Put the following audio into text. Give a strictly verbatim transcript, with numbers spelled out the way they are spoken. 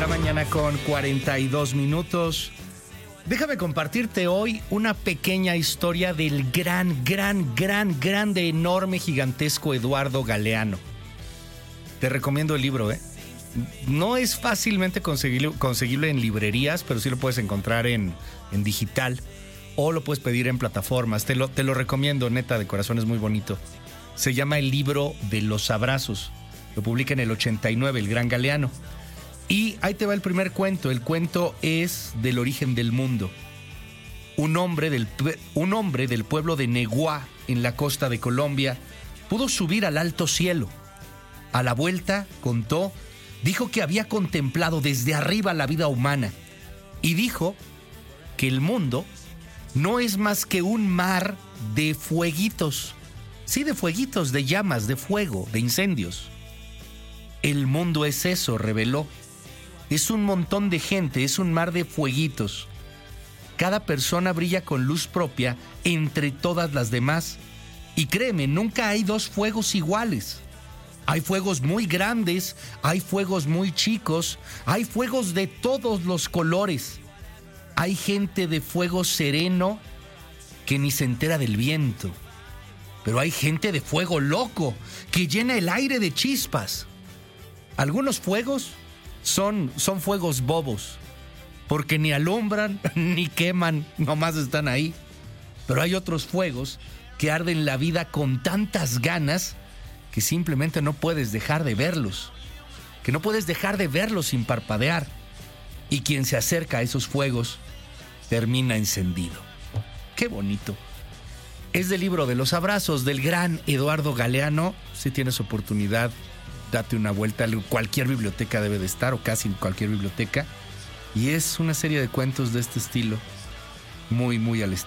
la mañana con cuarenta y dos minutos. Déjame compartirte hoy una pequeña historia del gran, gran, gran, grande, enorme, gigantesco Eduardo Galeano. Te recomiendo el libro, ¿eh? No es fácilmente conseguible, conseguible en librerías, pero sí lo puedes encontrar en, en digital o lo puedes pedir en plataformas. Te lo, te lo recomiendo, neta, de corazón, es muy bonito. Se llama El libro de los abrazos. Lo publica en el ochenta y nueve, el gran Galeano. Y ahí te va el primer cuento. El cuento es del origen del mundo. Un hombre del, un hombre del pueblo de Neguá, en la costa de Colombia, pudo subir al alto cielo. A la vuelta, contó, dijo que había contemplado desde arriba la vida humana y dijo que el mundo no es más que un mar de fueguitos. Sí, de fueguitos, de llamas, de fuego, de incendios. El mundo es eso, reveló. Es un montón de gente, es un mar de fueguitos. Cada persona brilla con luz propia entre todas las demás. Y créeme, nunca hay dos fuegos iguales. Hay fuegos muy grandes, hay fuegos muy chicos, hay fuegos de todos los colores. Hay gente de fuego sereno que ni se entera del viento. Pero hay gente de fuego loco que llena el aire de chispas. Algunos fuegos son, son fuegos bobos, porque ni alumbran ni queman, nomás están ahí. Pero hay otros fuegos que arden la vida con tantas ganas que simplemente no puedes dejar de verlos, que no puedes dejar de verlos sin parpadear. Y quien se acerca a esos fuegos termina encendido. ¡Qué bonito! Es del libro de los abrazos del gran Eduardo Galeano. Si tienes oportunidad, date una vuelta. Cualquier biblioteca debe de estar, o casi cualquier biblioteca. Y es una serie de cuentos de este estilo, muy, muy al estilo.